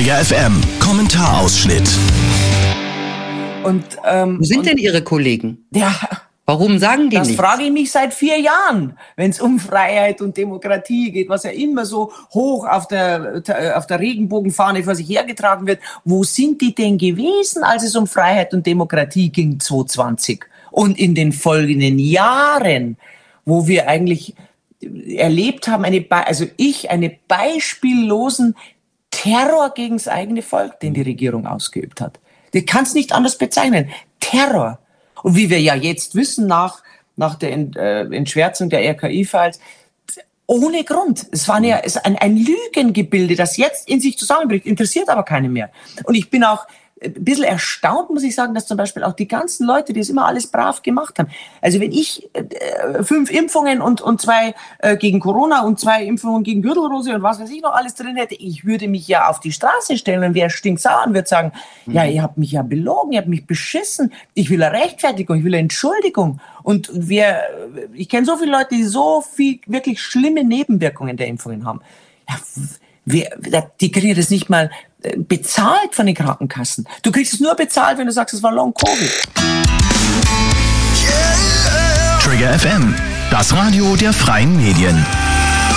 Trigger FM, Kommentarausschnitt. Wo sind denn Ihre Kollegen? Ja, Warum sagen die das nichts? frage ich mich seit 4 Jahren, wenn es um Freiheit und Demokratie geht, was ja immer so hoch auf der Regenbogenfahne vor sich hergetragen wird. Wo sind die denn gewesen, als es um Freiheit und Demokratie ging 2020 und in den folgenden Jahren, wo wir eigentlich erlebt haben, einen beispiellosen Terror gegen das eigene Volk, den die Regierung ausgeübt hat. Du kannst nicht anders bezeichnen. Terror. Und wie wir ja jetzt wissen, nach der Entschwärzung der RKI-Files, ohne Grund. Es war ein Lügengebilde, das jetzt in sich zusammenbricht, interessiert aber keinen mehr. Und ich bin auch ein bisschen erstaunt, muss ich sagen, dass zum Beispiel auch die ganzen Leute, die es immer alles brav gemacht haben. Also wenn ich 5 Impfungen und 2 gegen Corona und 2 Impfungen gegen Gürtelrose und was weiß ich noch alles drin hätte, ich würde mich ja auf die Straße stellen und wäre stinksauer und würde sagen, ja, ihr habt mich ja belogen, ihr habt mich beschissen, ich will eine Rechtfertigung, ich will eine Entschuldigung. Und ich kenne so viele Leute, die so viel wirklich schlimme Nebenwirkungen der Impfungen haben. Ja, die kriegen das nicht mal bezahlt von den Krankenkassen. Du kriegst es nur bezahlt, wenn du sagst, es war Long Covid. Trigger FM, das Radio der freien Medien.